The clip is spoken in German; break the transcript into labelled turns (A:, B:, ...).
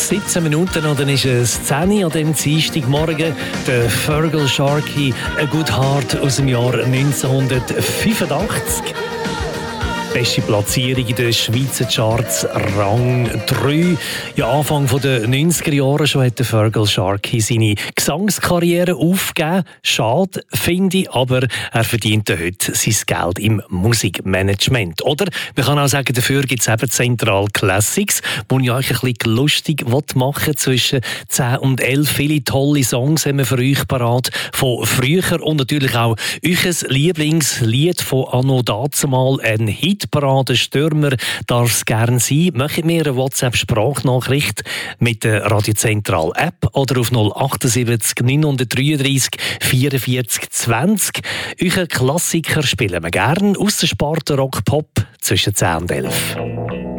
A: 17 Minuten und dann ist es 10 Uhr an diesem Dienstagmorgen. Der Feargal Sharkey, A Good Heart aus dem Jahr 1985. Beste Platzierung in den Schweizer Charts, Rang 3. Ja, Anfang der 90er Jahre schon hat der Feargal Sharkey seine Gesangskarriere aufgegeben. Schade, finde ich, aber er verdient heute sein Geld im Musikmanagement. Oder man kann auch sagen, dafür gibt es eben Central Classics, wo ich euch ein bisschen lustig machen will. Zwischen 10 und 11 viele tolle Songs haben wir für euch parat von früher und natürlich auch euch Lieblingslied von anno dazumal, ein Hitparade Stürmer darf es gerne sein. Möchtet mir eine WhatsApp-Sprachnachricht mit der Radio Zentral App oder auf 078 933 44 20. Euren Klassiker spielen wir gerne aus der Sparte Rock Pop zwischen 10 und 11.